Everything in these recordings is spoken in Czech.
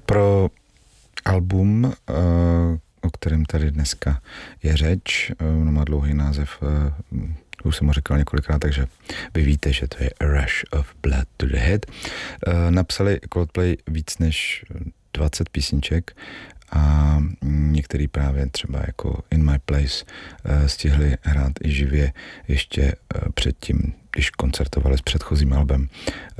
Pro album, o kterém tady dneska je řeč, ono má dlouhý název, už jsem ho říkal několikrát, takže vy víte, že to je A Rush of Blood to the Head. Napsali Coldplay víc než 20 písniček a některý právě třeba jako In My Place stihli hrát i živě ještě předtím, když koncertovali s předchozím albem.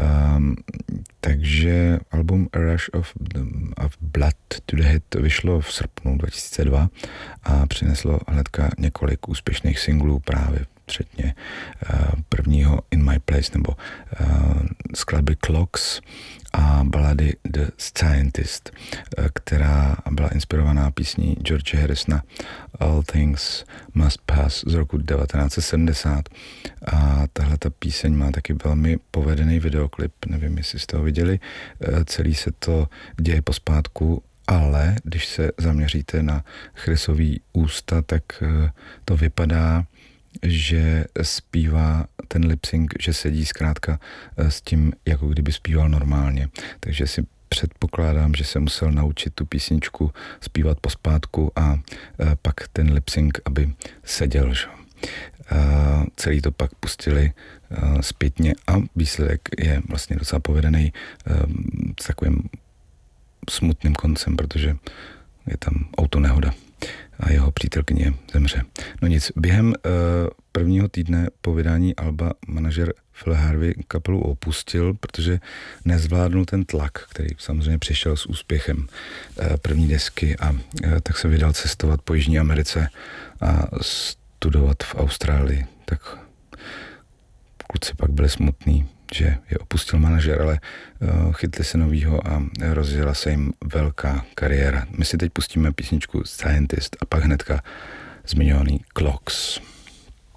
Takže album A Rush of Blood to the Head vyšlo v srpnu 2002 a přineslo hnedka několik úspěšných singlů právě včetně prvního In My Place nebo skladby Clocks a balady The Scientist, která byla inspirovaná písní George Harrisona All Things Must Pass z roku 1970. A tahle ta píseň má taky velmi povedený videoklip, nevím, jestli jste ho viděli, celý se to děje pospátku, ale když se zaměříte na Chrisový ústa, tak to vypadá, že zpívá ten lip-sync, že sedí zkrátka s tím, jako kdyby zpíval normálně. Takže si předpokládám, že se musel naučit tu písničku zpívat pospátku a pak ten lip-sync, aby seděl. Že? Celý to pak pustili zpětně a výsledek je vlastně docela povedený s takovým smutným koncem, protože je tam autonehoda a jeho přítelkyně zemře. No nic, během prvního týdne po vydání alba manažer Phil Harvey kapelu opustil, protože nezvládnul ten tlak, který samozřejmě přišel s úspěchem první desky a tak se vydal cestovat po Jižní Americe a studovat v Austrálii. Tak kluci pak byli smutní, že je opustil manažer, ale chytli se novýho a rozjela se jim velká kariéra. My si teď pustíme písničku Scientist a pak hnedka zmiňovaný Clocks.